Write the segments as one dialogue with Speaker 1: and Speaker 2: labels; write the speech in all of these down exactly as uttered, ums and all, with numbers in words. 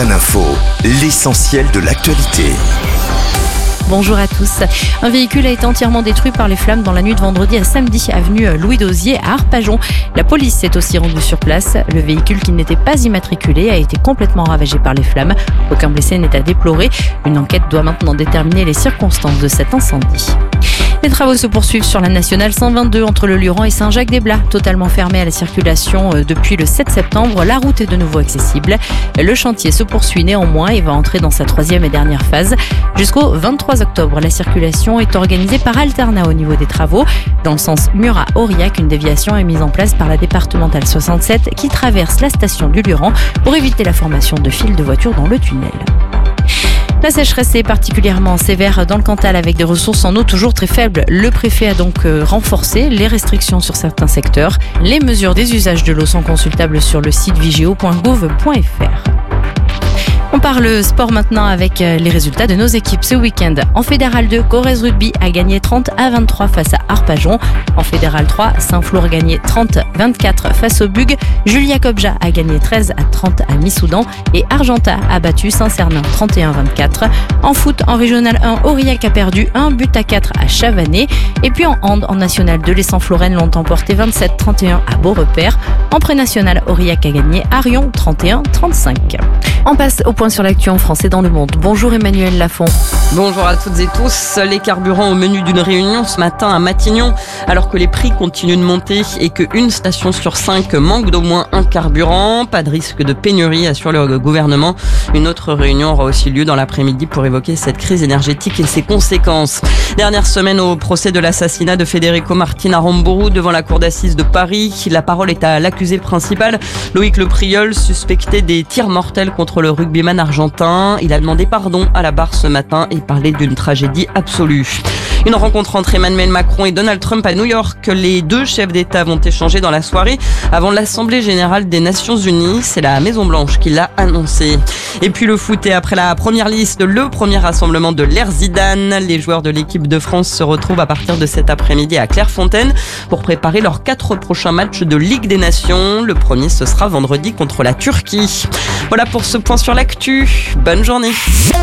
Speaker 1: Rodin Info, l'essentiel de l'actualité.
Speaker 2: Bonjour à tous. Un véhicule a été entièrement détruit par les flammes dans la nuit de vendredi à samedi, avenue Louis Dauzier à Arpajon. La police s'est aussi rendue sur place. Le véhicule qui n'était pas immatriculé a été complètement ravagé par les flammes. Aucun blessé n'est à déplorer. Une enquête doit maintenant déterminer les circonstances de cet incendie. Les travaux se poursuivent sur la nationale cent vingt-deux entre le Luran et Saint-Jacques-des-Blats. Totalement fermée à la circulation depuis le sept septembre, la route est de nouveau accessible. Le chantier se poursuit néanmoins et va entrer dans sa troisième et dernière phase. Jusqu'au vingt-trois octobre, la circulation est organisée par alternat au niveau des travaux. Dans le sens Murat-Aurillac, une déviation est mise en place par la départementale soixante-sept qui traverse la station du Luran pour éviter la formation de files de voitures dans le tunnel. La sécheresse est particulièrement sévère dans le Cantal avec des ressources en eau toujours très faibles. Le préfet a donc renforcé les restrictions sur certains secteurs. Les mesures des usages de l'eau sont consultables sur le site vigeo point gouv point f r. On parle sport maintenant avec les résultats de nos équipes ce week-end. En Fédéral deux, Corrèze Rugby a gagné trente à vingt-trois face à Arpajon. En Fédéral trois, Saint-Flour a gagné trente à vingt-quatre face au Bug. Julia Kobja a gagné treize à trente à Missoudan. Et Argentat a battu Saint-Cernin trente et un à vingt-quatre. En foot, en Régional un, Aurillac a perdu un but à quatre à Chavanais. Et puis en hand, en National deux, les Saint-Florennes l'ont emporté vingt-sept à trente et un à Beaurepaire. En pré-national, Aurillac a gagné Arion trente et un à trente-cinq. On passe au point sur l'actu en France et dans le monde. Bonjour Emmanuel Lafont.
Speaker 3: Bonjour à toutes et tous. Les carburants au menu d'une réunion ce matin à Matignon. Alors que les prix continuent de monter et qu'une station sur cinq manque d'au moins un carburant. Pas de risque de pénurie, assure le gouvernement. Une autre réunion aura aussi lieu dans l'après-midi pour évoquer cette crise énergétique et ses conséquences. Dernière semaine au procès de l'assassinat de Federico Martin Aramburu devant la cour d'assises de Paris. La parole est à l'accusé principal, Loïc Lepriol, suspecté des tirs mortels contre le rugbyman argentin. Il a demandé pardon à la barre ce matin et parlé d'une tragédie absolue. Une rencontre entre Emmanuel Macron et Donald Trump à New York. Les deux chefs d'État vont échanger dans la soirée avant l'Assemblée générale des Nations Unies. C'est la Maison-Blanche qui l'a annoncé. Et puis le foot, et après la première liste, le premier rassemblement de l'ère Zidane. Les joueurs de l'équipe de France se retrouvent à partir de cet après-midi à Clairefontaine pour préparer leurs quatre prochains matchs de Ligue des Nations. Le premier, ce sera vendredi contre la Turquie. Voilà pour ce point sur l'actu. Bonne journée.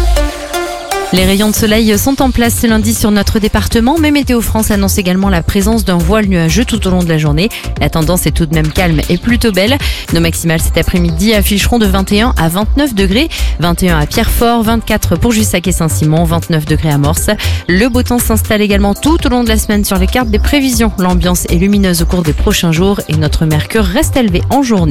Speaker 2: Les rayons de soleil sont en place ce lundi sur notre département, mais Météo France annonce également la présence d'un voile nuageux tout au long de la journée. La tendance est tout de même calme et plutôt belle. Nos maximales cet après-midi afficheront de vingt et un à vingt-neuf degrés. vingt et un à Pierrefort, vingt-quatre pour Jussac et Saint-Simon, vingt-neuf degrés à Morse. Le beau temps s'installe également tout au long de la semaine sur les cartes des prévisions. L'ambiance est lumineuse au cours des prochains jours et notre mercure reste élevé en journée.